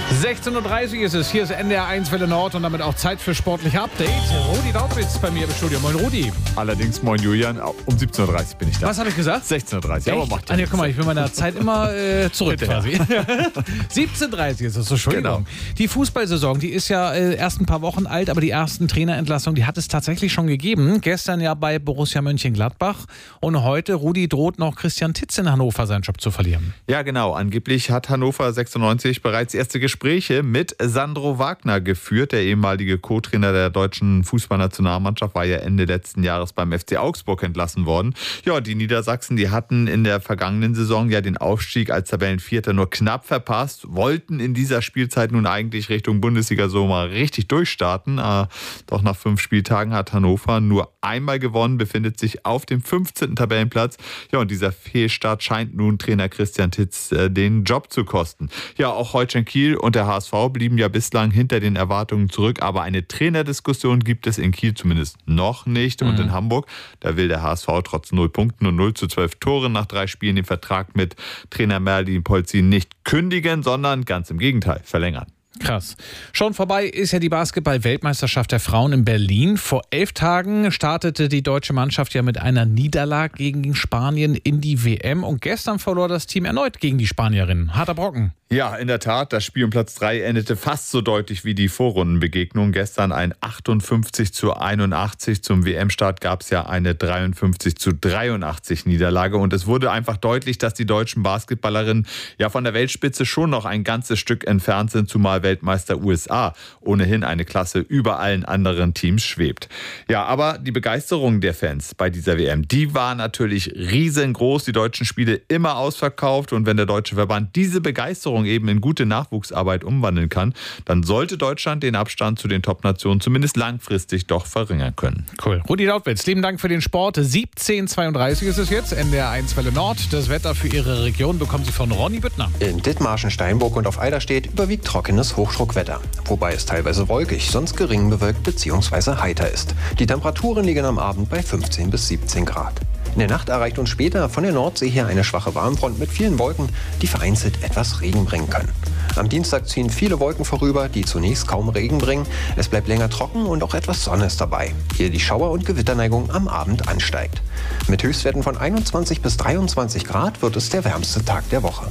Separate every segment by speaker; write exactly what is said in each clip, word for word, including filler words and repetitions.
Speaker 1: sechzehn Uhr dreißig ist es. Hier ist N D R eins Welle Nord und damit auch Zeit für sportliche Update. Rudi Dautwitz bei mir im Studio. Moin Rudi.
Speaker 2: Allerdings, moin Julian, um siebzehn Uhr dreißig bin ich da.
Speaker 1: Was habe ich gesagt?
Speaker 2: sechzehn Uhr dreißig, aber macht ja
Speaker 1: ah, nee,
Speaker 2: nichts.
Speaker 1: guck mal, ich bin meiner Zeit immer äh, zurück quasi. siebzehn Uhr dreißig ist es, Entschuldigung. Genau. Die Fußballsaison, die ist ja äh, erst ein paar Wochen alt, aber die ersten Trainerentlassungen, die hat es tatsächlich schon gegeben. Gestern ja bei Borussia Mönchengladbach und heute, Rudi, droht noch Christian Titz in Hannover seinen Job zu verlieren.
Speaker 2: Ja, genau. Angeblich hat Hannover sechsundneunzig bereits erste Gespräche mit Sandro Wagner geführt. Der ehemalige Co-Trainer der deutschen Fußballnationalmannschaft war ja Ende letzten Jahres beim F C Augsburg entlassen worden. Ja, die Niedersachsen, die hatten in der vergangenen Saison ja den Aufstieg als Tabellenvierter nur knapp verpasst, wollten in dieser Spielzeit nun eigentlich Richtung Bundesliga so mal richtig durchstarten. Äh, doch nach fünf Spieltagen hat Hannover nur einmal gewonnen, befindet sich auf dem fünfzehnten Tabellenplatz. Ja, und dieser Fehlstart scheint nun Trainer Christian Titz äh, den Job zu kosten. Ja, auch Holstein Kiel und der H S V blieben ja bislang hinter den Erwartungen zurück, aber eine Trainerdiskussion gibt es in Kiel zumindest noch nicht. Und in Hamburg, da will der H S V trotz null Punkten und null zu zwölf Toren nach drei Spielen den Vertrag mit Trainer Merlin Polzin nicht kündigen, sondern ganz im Gegenteil verlängern.
Speaker 1: Krass. Schon vorbei ist ja die Basketball-Weltmeisterschaft der Frauen in Berlin. Vor elf Tagen startete die deutsche Mannschaft ja mit einer Niederlage gegen Spanien in die W M und gestern verlor das Team erneut gegen die Spanierinnen. Harter Brocken.
Speaker 2: Ja, in der Tat, das Spiel um Platz drei endete fast so deutlich wie die Vorrundenbegegnung. Gestern ein achtundfünfzig zu einundachtzig. Zum W M-Start gab es ja eine dreiundfünfzig zu dreiundachtzig Niederlage. Und es wurde einfach deutlich, dass die deutschen Basketballerinnen ja von der Weltspitze schon noch ein ganzes Stück entfernt sind, zumal Weltmeister U S A ohnehin eine Klasse über allen anderen Teams schwebt. Ja, aber die Begeisterung der Fans bei dieser W M, die war natürlich riesengroß. Die deutschen Spiele immer ausverkauft. Und wenn der Deutsche Verband diese Begeisterung eben in gute Nachwuchsarbeit umwandeln kann, dann sollte Deutschland den Abstand zu den Top-Nationen zumindest langfristig doch verringern können.
Speaker 1: Cool. Rudi Dautwitz, lieben Dank für den Sport. siebzehn Uhr zweiunddreißig ist es jetzt, N D R eins Welle Nord. Das Wetter für Ihre Region bekommen Sie von Ronny Büttner.
Speaker 3: In Dithmarschen, Steinburg und auf Eiderstedt überwiegt trockenes Hochdruckwetter. Wobei es teilweise wolkig, sonst gering bewölkt bzw. heiter ist. Die Temperaturen liegen am Abend bei fünfzehn bis siebzehn Grad. In der Nacht erreicht uns später von der Nordsee her eine schwache Warmfront mit vielen Wolken, die vereinzelt etwas Regen bringen können. Am Dienstag ziehen viele Wolken vorüber, die zunächst kaum Regen bringen. Es bleibt länger trocken und auch etwas Sonne ist dabei, ehe die Schauer- und Gewitterneigung am Abend ansteigt. Mit Höchstwerten von einundzwanzig bis dreiundzwanzig Grad wird es der wärmste Tag der Woche.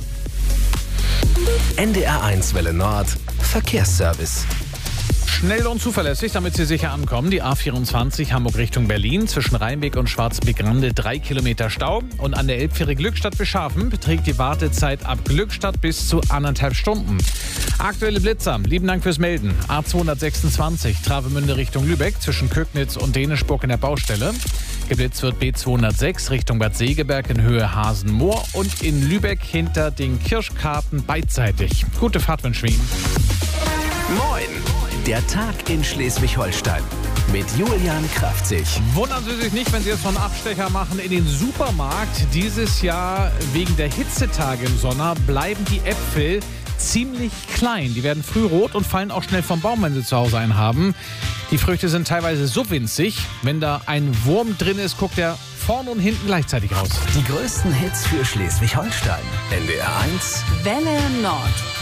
Speaker 4: N D R eins Welle Nord Verkehrsservice.
Speaker 1: Schnell und zuverlässig, damit Sie sicher ankommen. Die A vierundzwanzig Hamburg Richtung Berlin. Zwischen Rheinbeck und Schwarzbeck-Rande drei Kilometer Stau. Und an der Elbfähre Glückstadt-Beschafen beträgt die Wartezeit ab Glückstadt bis zu anderthalb Stunden. Aktuelle Blitzer, lieben Dank fürs Melden. A zweihundertsechsundzwanzig Travemünde Richtung Lübeck zwischen Kögnitz und Dänischburg in der Baustelle. Geblitzt wird B zweihundertsechs Richtung Bad Segeberg in Höhe Hasenmoor und in Lübeck hinter den Kirschkarten beidseitig. Gute Fahrt wünschen wir Ihnen.
Speaker 4: Moin! Der Tag in Schleswig-Holstein mit Julian Kraftzig.
Speaker 1: Wundern Sie sich nicht, wenn Sie jetzt noch einen Abstecher machen in den Supermarkt. Dieses Jahr wegen der Hitzetage im Sommer bleiben die Äpfel ziemlich klein. Die werden früh rot und fallen auch schnell vom Baum, wenn Sie zu Hause einen haben. Die Früchte sind teilweise so winzig, wenn da ein Wurm drin ist, guckt er vorne und hinten gleichzeitig raus.
Speaker 4: Die größten Hits für Schleswig-Holstein. N D R eins
Speaker 5: Welle Nord.